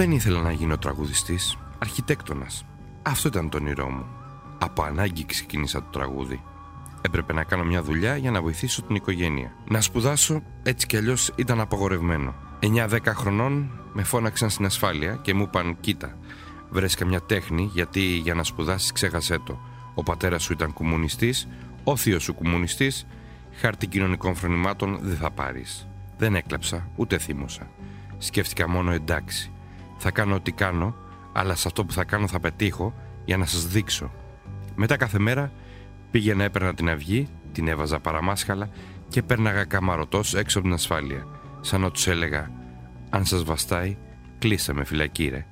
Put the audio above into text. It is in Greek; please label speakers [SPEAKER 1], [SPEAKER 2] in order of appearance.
[SPEAKER 1] Δεν ήθελα να γίνω τραγουδιστής, αρχιτέκτονας. Αυτό ήταν το όνειρό μου. Από ανάγκη ξεκίνησα το τραγούδι. Έπρεπε να κάνω μια δουλειά για να βοηθήσω την οικογένεια. Να σπουδάσω έτσι κι αλλιώς ήταν απαγορευμένο. 9-10 χρονών με φώναξαν στην ασφάλεια και μου είπαν: κοίτα, βρες καμιά τέχνη, γιατί για να σπουδάσεις ξέχασέ το. Ο πατέρας σου ήταν κομμουνιστής, ο θείος σου κομμουνιστής, χάρτη κοινωνικών φρονημάτων δεν θα πάρεις. Δεν έκλαψα, ούτε θύμωσα. Σκέφτηκα μόνο: εντάξει, θα κάνω ό,τι κάνω, αλλά σε αυτό που θα κάνω θα πετύχω για να σας δείξω. Μετά κάθε μέρα πήγαινα, έπαιρνα την αυγή, την έβαζα παραμάσχαλα και πέρναγα καμαρωτός έξω από την ασφάλεια. Σαν να τους έλεγα: αν σας βαστάει, κλείστε με φυλακή ρε.